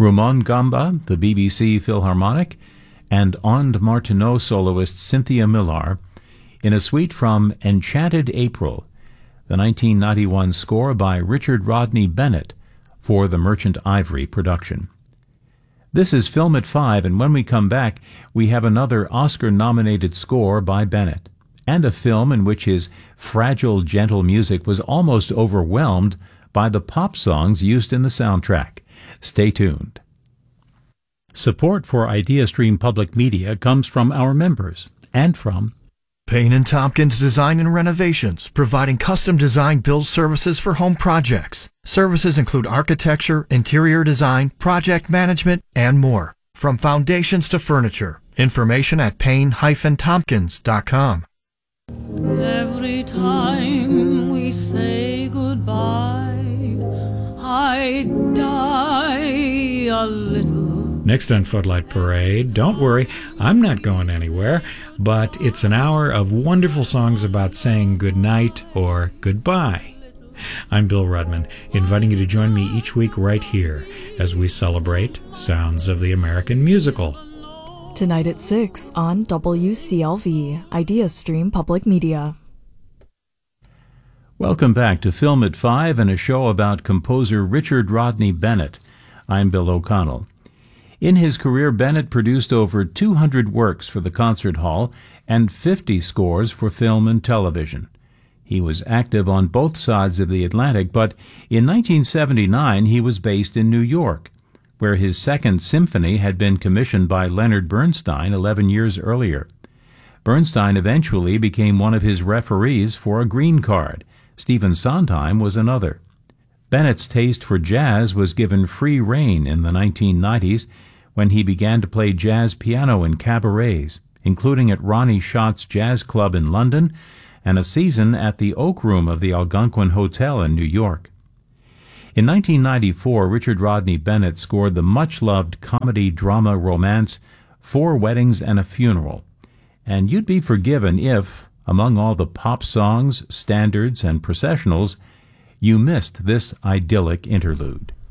Ramon Gamba, the BBC Philharmonic, and Ond Martineau soloist Cynthia Millar, in a suite from Enchanted April, the 1991 score by Richard Rodney Bennett for the Merchant Ivory production. This is Film at 5, and when we come back, we have another Oscar-nominated score by Bennett, and a film in which his fragile, gentle music was almost overwhelmed by the pop songs used in the soundtrack. Stay tuned. Support for IdeaStream Public Media comes from our members and from Payne & Tompkins Design and Renovations, providing custom design build services for home projects. Services include architecture, interior design, project management, and more. From foundations to furniture. Information at payne-tompkins.com. Every time we say goodbye, I die a little. Next on Footlight Parade, don't worry, I'm not going anywhere, but it's an hour of wonderful songs about saying goodnight or goodbye. I'm Bill Rudman, inviting you to join me each week right here as we celebrate Sounds of the American Musical. Tonight at 6 on WCLV, IdeaStream Public Media. Welcome back to Film at 5 and a show about composer Richard Rodney Bennett. I'm Bill O'Connell. In his career, Bennett produced over 200 works for the concert hall and 50 scores for film and television. He was active on both sides of the Atlantic, but in 1979 he was based in New York, where his Second Symphony had been commissioned by Leonard Bernstein 11 years earlier. Bernstein eventually became one of his referees for a green card. Stephen Sondheim was another. Bennett's taste for jazz was given free rein in the 1990s when he began to play jazz piano in cabarets, including at Ronnie Schott's Jazz Club in London and a season at the Oak Room of the Algonquin Hotel in New York. In 1994, Richard Rodney Bennett scored the much-loved comedy-drama romance 4 Weddings and a Funeral, and you'd be forgiven if, among all the pop songs, standards, and processionals, you missed this idyllic interlude.